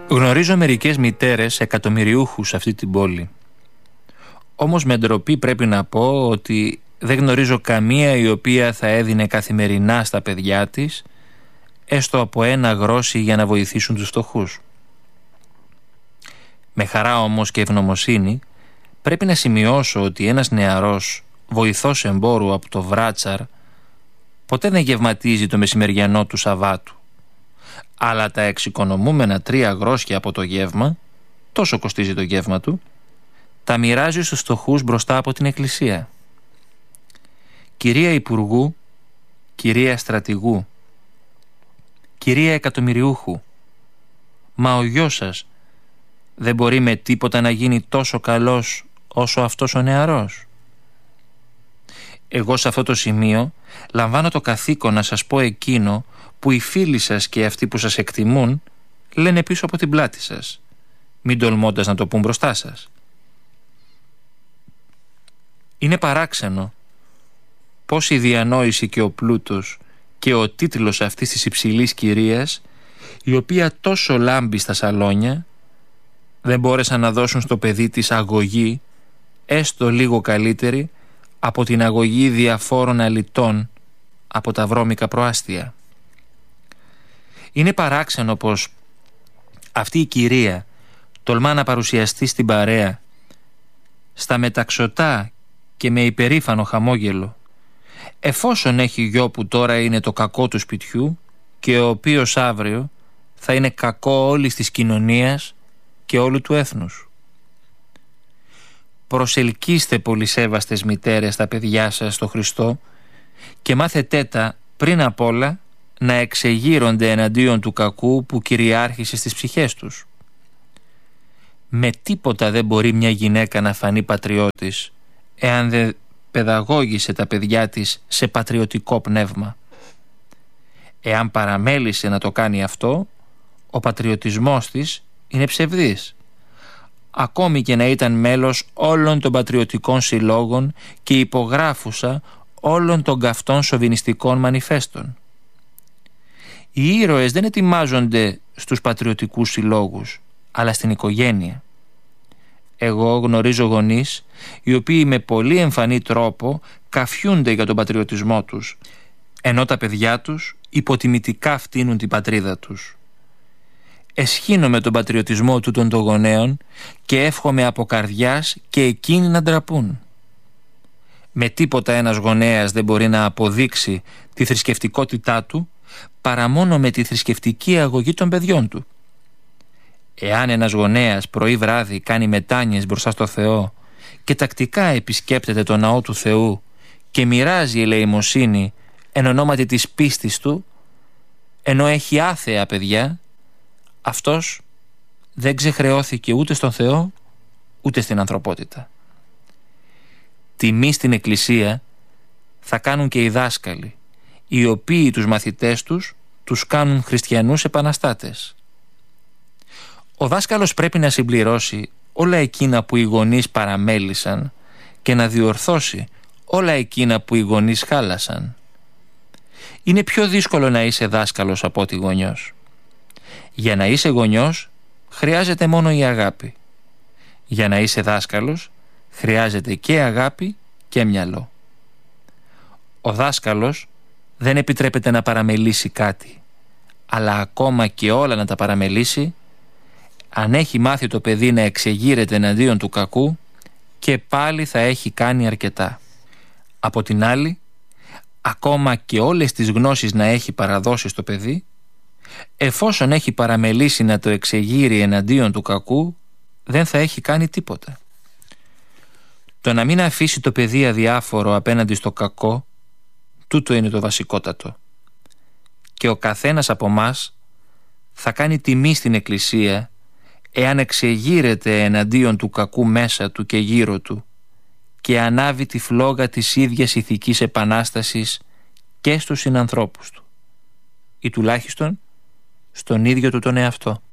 Γνωρίζω μερικές μητέρες εκατομμυριούχους σε αυτή την πόλη. Όμως με ντροπή πρέπει να πω ότι δεν γνωρίζω καμία η οποία θα έδινε καθημερινά στα παιδιά της έστω από 1 γρόσι για να βοηθήσουν τους φτωχούς. Με χαρά όμως και ευγνωμοσύνη πρέπει να σημειώσω ότι ένας νεαρός βοηθός εμπόρου από το Βράτσαρ ποτέ δεν γευματίζει το μεσημεριανό του Σαββάτου, αλλά τα εξοικονομούμενα 3 γρόσια από το γεύμα, τόσο κοστίζει το γεύμα του, τα μοιράζει στους φτωχούς μπροστά από την εκκλησία. Κυρία Υπουργού, κυρία Στρατηγού, κυρία Εκατομμυριούχου, μα ο γιος σας δεν μπορεί με τίποτα να γίνει τόσο καλός όσο αυτός ο νεαρός? Εγώ σε αυτό το σημείο λαμβάνω το καθήκον να σας πω εκείνο που οι φίλοι σας και αυτοί που σας εκτιμούν λένε πίσω από την πλάτη σας, μην τολμώντας να το πούν μπροστά σας. Είναι παράξενο πως η διανόηση και ο πλούτος και ο τίτλος αυτής της υψηλής κυρίας, η οποία τόσο λάμπει στα σαλόνια, δεν μπόρεσαν να δώσουν στο παιδί της αγωγή έστω λίγο καλύτερη από την αγωγή διαφόρων αλητών από τα βρώμικα προάστια. Είναι παράξενο πως αυτή η κυρία τολμά να παρουσιαστεί στην παρέα στα μεταξωτά και με υπερήφανο χαμόγελο, εφόσον έχει γιο που τώρα είναι το κακό του σπιτιού και ο οποίος αύριο θα είναι κακό όλης της κοινωνίας και όλου του έθνους. Προσελκύστε πολυσέβαστες μητέρες τα παιδιά σας στο Χριστό και μάθετε τα πριν απ' όλα να εξεγείρονται εναντίον του κακού που κυριάρχησε στις ψυχές τους. Με τίποτα δεν μπορεί μια γυναίκα να φανεί πατριώτης εάν δεν παιδαγώγησε τα παιδιά της σε πατριωτικό πνεύμα. Εάν παραμέλησε να το κάνει αυτό, ο πατριωτισμός της είναι ψευδής, ακόμη και να ήταν μέλος όλων των πατριωτικών συλλόγων και υπογράφουσα όλων των καυτών σοβινιστικών μανιφέστων. Οι ήρωες δεν ετοιμάζονται στους πατριωτικούς συλλόγους, αλλά στην οικογένεια. Εγώ γνωρίζω γονείς οι οποίοι με πολύ εμφανή τρόπο καφιούνται για τον πατριωτισμό τους, ενώ τα παιδιά τους υποτιμητικά φτύνουν την πατρίδα τους. Εσχύνομαι τον πατριωτισμό τούτων των γονέων και εύχομαι από καρδιάς και εκείνοι να ντραπούν. Με τίποτα ένας γονέας δεν μπορεί να αποδείξει τη θρησκευτικότητά του παρά μόνο με τη θρησκευτική αγωγή των παιδιών του. Εάν ένας γονέας πρωί βράδυ κάνει μετάνοιες μπροστά στο Θεό και τακτικά επισκέπτεται το ναό του Θεού και μοιράζει ελεημοσύνη εν ονόματι της πίστης του, ενώ έχει άθεα παιδιά, αυτός δεν ξεχρεώθηκε ούτε στον Θεό ούτε στην ανθρωπότητα. Τιμή στην Εκκλησία θα κάνουν και οι δάσκαλοι, οι οποίοι τους μαθητές τους κάνουν χριστιανούς επαναστάτες. Ο δάσκαλος πρέπει να συμπληρώσει όλα εκείνα που οι γονείς παραμέλησαν και να διορθώσει όλα εκείνα που οι γονείς χάλασαν. Είναι πιο δύσκολο να είσαι δάσκαλος από ότι γονιός. Για να είσαι γονιός χρειάζεται μόνο η αγάπη. Για να είσαι δάσκαλος χρειάζεται και αγάπη και μυαλό. Ο δάσκαλος δεν επιτρέπεται να παραμελήσει κάτι, αλλά ακόμα και όλα να τα παραμελήσει, αν έχει μάθει το παιδί να εξεγείρεται εναντίον του κακού, και πάλι θα έχει κάνει αρκετά. Από την άλλη, ακόμα και όλες τις γνώσεις να έχει παραδώσει στο παιδί, εφόσον έχει παραμελήσει να το εξεγείρει εναντίον του κακού, δεν θα έχει κάνει τίποτα. Το να μην αφήσει το παιδί αδιάφορο απέναντι στο κακό, τούτο είναι το βασικότατο. Και ο καθένας από μας θα κάνει τιμή στην Εκκλησία εάν εξεγείρεται εναντίον του κακού μέσα του και γύρω του και ανάβει τη φλόγα της ίδιας ηθικής επανάστασης και στους συνανθρώπους του ή τουλάχιστον στον ίδιο του τον εαυτό.